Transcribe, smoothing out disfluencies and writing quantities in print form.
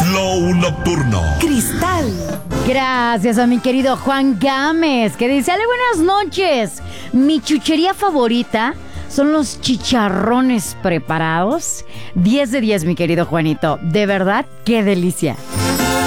Flow Nocturno. Cristal. Gracias a mi querido Juan Gámez, que dice: Ale, buenas noches. Mi chuchería favorita son los chicharrones preparados. 10 de 10, mi querido Juanito. De verdad, qué delicia.